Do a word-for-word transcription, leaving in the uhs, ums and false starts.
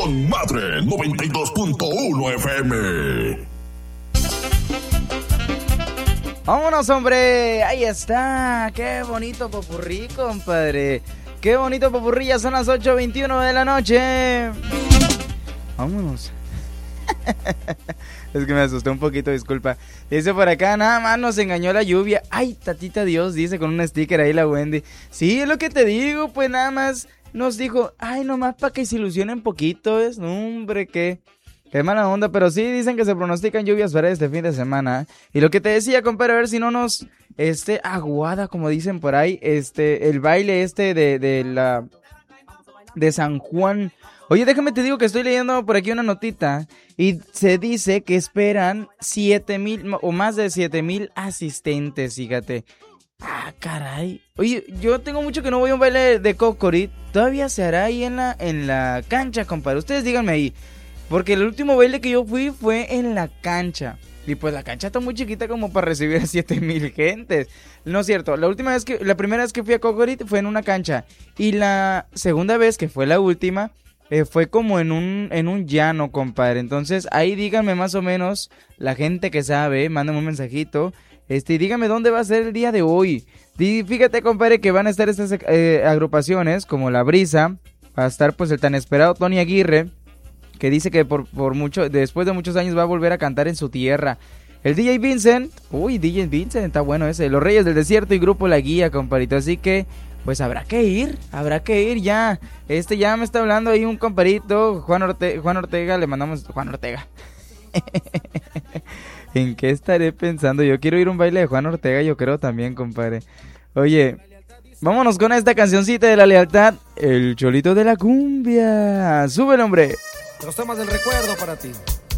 con Madre noventa y dos punto uno F M. ¡Vámonos, hombre! Ahí está. ¡Qué bonito popurrí, compadre! ¡Qué bonito popurrí! Ya son las ocho veintiuno de la noche. Vámonos. Es que me asusté un poquito, disculpa. Dice por acá, nada más nos engañó la lluvia. Ay, tatita Dios, dice con un sticker ahí la Wendy. Sí, es lo que te digo, pues nada más nos dijo, ay, nomás para que se ilusionen poquito, es, no, hombre, qué, qué mala onda. Pero sí, dicen que se pronostican lluvias para este fin de semana. Y lo que te decía, compadre, a ver si no nos, este, aguada, como dicen por ahí, este, el baile este de, de la, de San Juan. Oye, déjame te digo que estoy leyendo por aquí una notita y se dice que esperan siete mil o más de siete mil asistentes, fíjate. Ah, caray. Oye, yo tengo mucho que no voy a un baile de Cocorit. ¿Todavía se hará ahí en la, en la cancha, compadre? Ustedes díganme ahí. Porque el último baile que yo fui fue en la cancha. Y pues la cancha está muy chiquita como para recibir a siete mil gentes. No es cierto, la última vez que, la primera vez que fui a Cocorit fue en una cancha. Y la segunda vez, que fue la última, Eh, fue como en un en un llano, compadre. Entonces, ahí díganme más o menos, la gente que sabe, mándenme un mensajito. Este, y díganme dónde va a ser el día de hoy. Dí, fíjate, compadre, que van a estar estas eh, agrupaciones, como La Brisa. Va a estar, pues, el tan esperado Tony Aguirre, que dice que por, por mucho, después de muchos años va a volver a cantar en su tierra. El D J Vincent, uy, D J Vincent, está bueno ese. Los Reyes del Desierto y Grupo La Guía, compadrito. Así que, pues habrá que ir, habrá que ir ya. Este ya me está hablando ahí un comparito, Juan Ortega, Juan Ortega, le mandamos Juan Ortega. ¿En qué estaré pensando? Yo quiero ir a un baile de Juan Ortega, yo creo también, compadre. Oye, vámonos con esta cancioncita de la lealtad, El Cholito de la Cumbia. Súbelo, hombre. Los temas del recuerdo para ti.